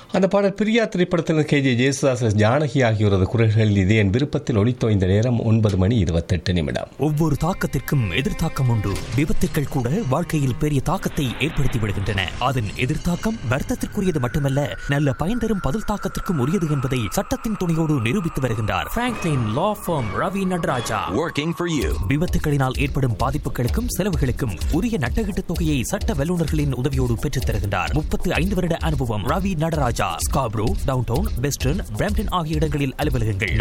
அந்த பாடல் பிரியா திரைப்படத்தில் KJ ஜேசுதாஸ், ஜானகி ஆகியோரது குரல்களில் இது என் விருப்பத்தில் ஒலித்தோய்ந்த நேரம் 9:28. ஒவ்வொரு தாக்கத்திற்கும் எதிர்த்தாக்கம் உண்டு. விபத்துக்கள் கூட வாழ்க்கையில் பெரிய தாக்கத்தை ஏற்படுத்தி விடுகின்றன. அதன் எதிர்த்தாக்கம் வர்த்தத்திற்குரியது மட்டுமல்ல, நல்ல பயன் தரும் பதில் தாக்கத்திற்கும் உரியது என்பதை சட்டத்தின் துணையோடு நிரூபித்து வருகின்றார் Franklin law form Ravi Nataraja. Working for you. விபத்துகளினால் ஏற்படும் பாதிப்புகளுக்கும் செலவுகளுக்கும் உரிய நட்டகீட்டு தொகையை சட்ட வல்லுநர்களின் உதவியோடு பெற்றுத் தருகின்றார். 35 வருட அனுபவம். Ravi Nataraja. Scarborough, downtown, western, Brampton ஆகிய இடங்களில் அலுவலகங்கள்.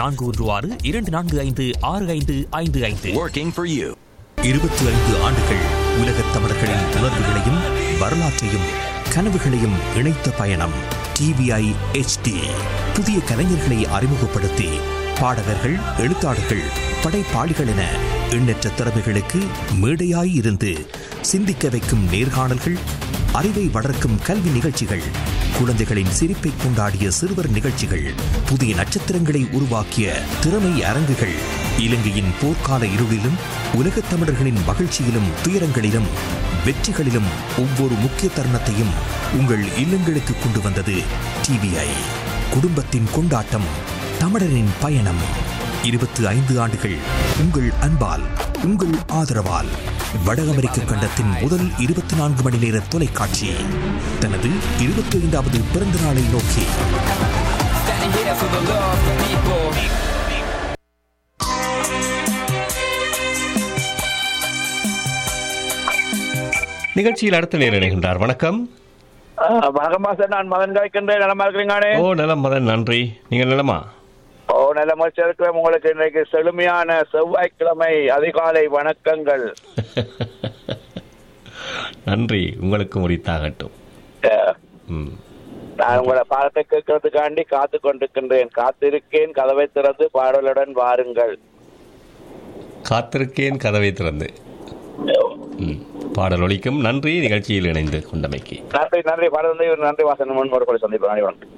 416-245-6555. Working for you. 25 ஆண்டுகள் உலகத் தமிழர்களின் உணர்வுகளையும் வரலாற்றையும் கனவுகளையும் இணைத்த பயணம். TVI HD புதிய கலைஞர்களை அறிமுகப்படுத்தி பாடகர்கள், எழுத்தாளர்கள், படைப்பாளிகள் என எண்ணற்ற திறமைகளுக்கு மேடையாய் இருந்து சிந்திக்க வைக்கும் நேர்காணல்கள், அறிவை வளர்க்கும் கல்வி நிகழ்ச்சிகள், குழந்தைகளின் சிரிப்பை கொண்டாடிய சிறுவர் நிகழ்ச்சிகள், புதிய நட்சத்திரங்களை உருவாக்கிய திறமை அரங்குகள், இலங்கையின் போர்க்கால இருளிலும் உலகத் தமிழர்களின் மகிழ்ச்சியிலும் துயரங்களிலும் வெற்றிகளிலும் ஒவ்வொரு முக்கிய தருணத்தையும் உங்கள் இல்லங்களுக்கு கொண்டு வந்தது TVI. குடும்பத்தின் கொண்டாட்டம், தமிழரின் பயணம். 25 ஆண்டுகள் உங்கள் அன்பால், உங்கள் ஆதரவால் வட அமெரிக்க கண்டத்தின் முதல் 24 மணி நேர தொலைக்காட்சி தனது 25வது பிறந்த நாளை நோக்கி நிகழ்ச்சியில் அடுத்த நேரம் இணைகின்றார். வணக்கம். வணக்கம் மாஸ்டர், நான் மதன் காய்க்கின்றேன். நலமா இருக்கிறீங்களே? ஓ நலம் மதன், நன்றி. நீங்கள் நலமா? ஓ நலமா இருக்கிறேன். உங்களுக்கு இன்றைக்கு செழுமையான செவ்வாய்க்கிழமை அதிகாலை வணக்கங்கள். நன்றி, உங்களுக்கு உரித்தாகட்டும். நான் உங்களை பாடத்தை கேட்கறதுக்காண்டி காத்து கொண்டிருக்கின்றேன். காத்திருக்கேன், கதவை திறந்து பாடலுடன் வாருங்கள். காத்திருக்கேன், கதவை திறந்து பாடல் ஒலிக்கும். நன்றி, நிகழ்ச்சியில் இணைந்து கொண்டமைக்கு நன்றி. நன்றி பாடல், நன்றி வாசன். முன்மொரு சந்திப்பு.